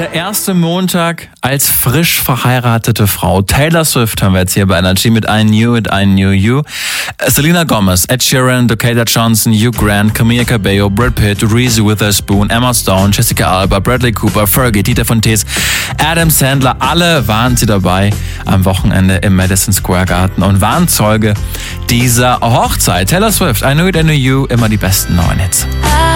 Der erste Montag als frisch verheiratete Frau. Taylor Swift haben wir jetzt hier bei Energy mit I Knew It, I Knew You. Selena Gomez, Ed Sheeran, Dakota Johnson, Hugh Grant, Camila Cabello, Brad Pitt, Reese Witherspoon, Emma Stone, Jessica Alba, Bradley Cooper, Fergie, Dieter von Tees, Adam Sandler. Alle waren sie dabei am Wochenende im Madison Square Garden und waren Zeuge dieser Hochzeit. Taylor Swift, I Knew It, I Knew You, immer die besten neuen Hits.